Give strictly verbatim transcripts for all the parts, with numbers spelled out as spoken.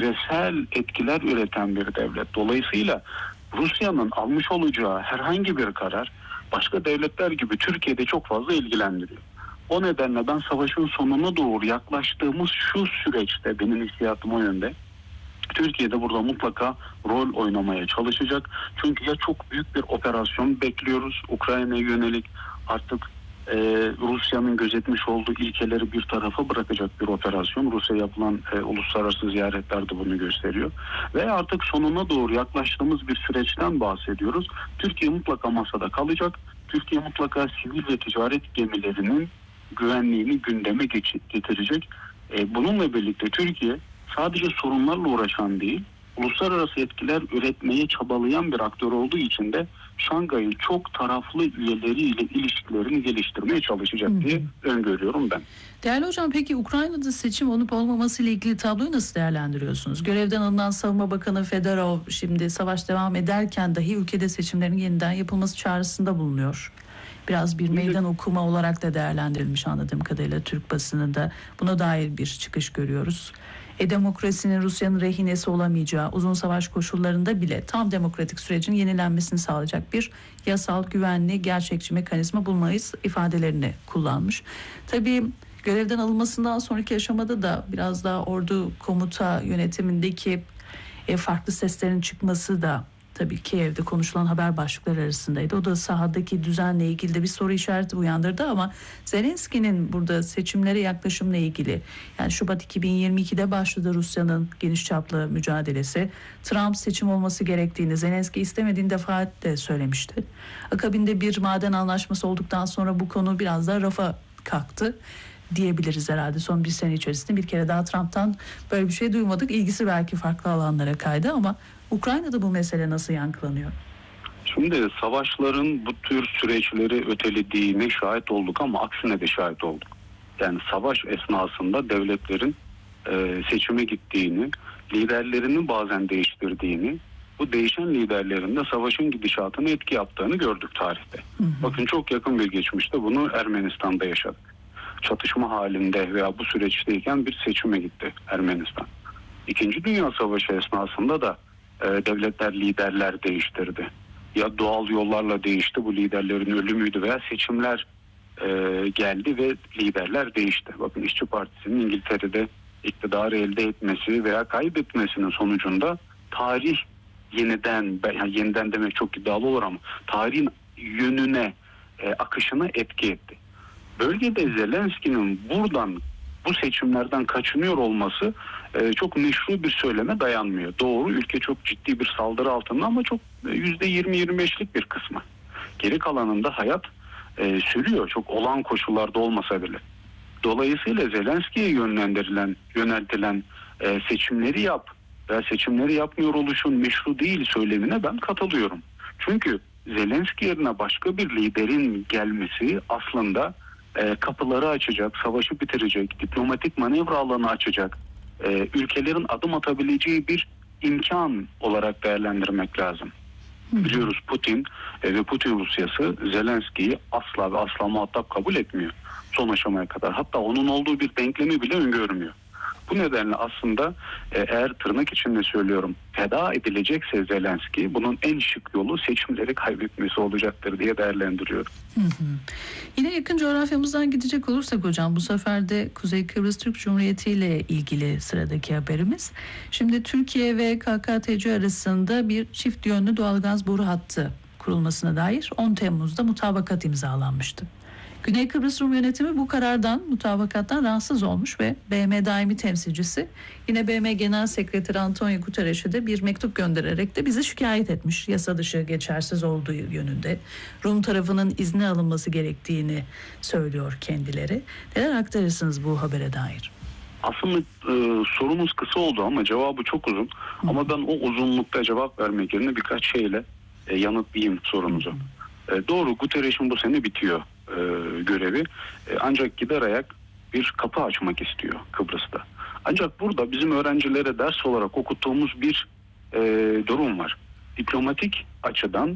küresel etkiler üreten bir devlet. Dolayısıyla Rusya'nın almış olacağı herhangi bir karar başka devletler gibi Türkiye'de çok fazla ilgilendiriyor. O nedenle ben savaşın sonuna doğru yaklaştığımız şu süreçte benim hissiyatım o yönde. Türkiye'de burada mutlaka rol oynamaya çalışacak. Çünkü ya çok büyük bir operasyon bekliyoruz Ukrayna'ya yönelik, artık e, Rusya'nın gözetmiş olduğu ilkeleri bir tarafa bırakacak bir operasyon. Rusya yapılan e, uluslararası ziyaretler de bunu gösteriyor. Ve artık sonuna doğru yaklaştığımız bir süreçten bahsediyoruz. Türkiye mutlaka masada kalacak. Türkiye mutlaka sivil ve ticaret gemilerinin güvenliğini gündeme getirecek. E, bununla birlikte Türkiye sadece sorunlarla uğraşan değil, uluslararası etkiler üretmeye çabalayan bir aktör olduğu için de Şangay'ın çok taraflı üyeleriyle ilişkilerini geliştirmeye çalışacak diye öngörüyorum ben. Değerli hocam, peki Ukrayna'da seçim olup olmaması ile ilgili tabloyu nasıl değerlendiriyorsunuz? Görevden alınan Savunma Bakanı Fedorov şimdi savaş devam ederken dahi ülkede seçimlerin yeniden yapılması çağrısında bulunuyor. Biraz bir meydan okuma olarak da değerlendirilmiş anladığım kadarıyla Türk basınında. Buna dair bir çıkış görüyoruz. E, demokrasinin Rusya'nın rehinesi olamayacağı, uzun savaş koşullarında bile tam demokratik sürecin yenilenmesini sağlayacak bir yasal, güvenli, gerçekçi mekanizma bulmayız ifadelerini kullanmış. Tabii görevden alınmasından sonraki aşamada da biraz daha ordu komuta yönetimindeki e, farklı seslerin çıkması da tabii Kiev'de konuşulan haber başlıkları arasındaydı. O da sahadaki düzenle ilgili de bir soru işareti uyandırdı ama Zelenski'nin burada seçimlere yaklaşımla ilgili, yani Şubat iki bin yirmi ikide başladı Rusya'nın geniş çaplı mücadelesi. Trump seçim olması gerektiğini, Zelenski istemediğini defaatle söylemişti. Akabinde bir maden anlaşması olduktan sonra bu konu biraz daha rafa kalktı diyebiliriz herhalde. Son bir sene içerisinde bir kere daha Trump'tan böyle bir şey duymadık. İlgisi belki farklı alanlara kaydı ama Ukrayna'da bu mesele nasıl yankılanıyor? Şimdi savaşların bu tür süreçleri ötelediğine şahit olduk ama aksine de şahit olduk. Yani savaş esnasında devletlerin e, seçime gittiğini, liderlerini bazen değiştirdiğini, bu değişen liderlerin de savaşın gidişatına etki yaptığını gördük tarihte. Hı hı. Bakın çok yakın bir geçmişte bunu Ermenistan'da yaşadık. Çatışma halinde veya bu süreçteyken bir seçime gitti Ermenistan. İkinci Dünya Savaşı esnasında da e, devletler liderler değiştirdi. Ya doğal yollarla değişti, bu liderlerin ölümüydü, veya seçimler e, geldi ve liderler değişti. Bakın İşçi Partisi'nin İngiltere'de iktidarı elde etmesi veya kaybetmesinin sonucunda tarih yeniden, yani yeniden demek çok iddialı olur ama tarihin yönüne, e, akışına etki etti. Bölgede Zelenski'nin buradan, bu seçimlerden kaçınıyor olması e, çok meşru bir söyleme dayanmıyor. Doğru, ülke çok ciddi bir saldırı altında ama çok yüzde yirmi yirmi beşlik bir kısmı. Geri kalanında hayat e, sürüyor, çok olağan koşullarda olmasa bile. Dolayısıyla Zelenski'ye yönlendirilen, yöneltilen e, seçimleri yap veya seçimleri yapmıyor oluşun meşru değil söylemine ben katılıyorum. Çünkü Zelenski yerine başka bir liderin gelmesi aslında e, kapıları açacak, savaşı bitirecek, diplomatik manevra alanı açacak, e, ülkelerin adım atabileceği bir imkan olarak değerlendirmek lazım. Hı. Biliyoruz Putin e, ve Putin Rusyası Zelenski'yi asla ve asla muhatap kabul etmiyor son aşamaya kadar. Hatta onun olduğu bir denklemi bile öngörmüyor. Bu nedenle aslında e, eğer tırnak içinde söylüyorum feda edilecekse Zelenski, bunun en şık yolu seçimleri kaybetmesi olacaktır diye değerlendiriyorum. Hı hı. Yine yakın coğrafyamızdan gidecek olursak hocam, bu sefer de Kuzey Kıbrıs Türk Cumhuriyeti ile ilgili sıradaki haberimiz. Şimdi Türkiye ve K K T C arasında bir çift yönlü doğalgaz boru hattı kurulmasına dair on Temmuz'da mutabakat imzalanmıştı. Güney Kıbrıs Rum yönetimi bu karardan, mutabakattan rahatsız olmuş ve B M daimi temsilcisi yine B M Genel Sekreteri Antonio Guterres'e de bir mektup göndererek de bizi şikayet etmiş. Yasa dışı, geçersiz olduğu yönünde. Rum tarafının izni alınması gerektiğini söylüyor kendileri. Neler aktarırsınız bu habere dair? Aslında e, sorumuz kısa oldu ama cevabı çok uzun. Hı. Ama ben o uzunlukta cevap vermek yerine birkaç şeyle e, yanıtlayayım sorunuzu. E, doğru, Guterres'in bu sene bitiyor e, görevi. E, ancak gider ayak bir kapı açmak istiyor Kıbrıs'ta. Ancak burada bizim öğrencilere ders olarak okuttuğumuz bir e, durum var. Diplomatik açıdan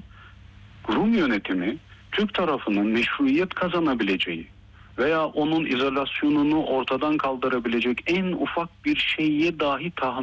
Rum yönetimi Türk tarafının meşruiyet kazanabileceği veya onun izolasyonunu ortadan kaldırabilecek en ufak bir şeye dahi tahammül